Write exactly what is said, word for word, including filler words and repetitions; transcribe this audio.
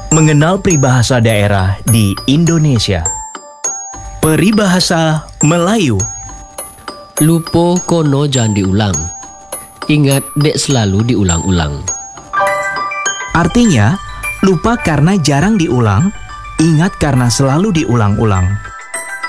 Mengenal peribahasa daerah di Indonesia. Peribahasa Melayu. Lupa kono jangan diulang. Ingat dek selalu diulang-ulang. Artinya, lupa karena jarang diulang, ingat karena selalu diulang-ulang.